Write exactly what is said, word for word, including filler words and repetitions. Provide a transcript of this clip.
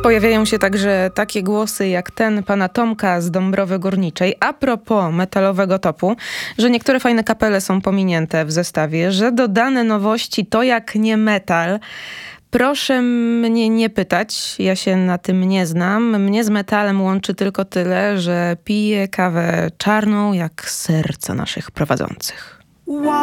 Pojawiają się także takie głosy jak ten pana Tomka z Dąbrowy Górniczej a propos metalowego topu, że niektóre fajne kapele są pominięte w zestawie, że dodane nowości to jak nie metal. Proszę mnie nie pytać, ja się na tym nie znam. Mnie z metalem łączy tylko tyle, że piję kawę czarną jak serca naszych prowadzących.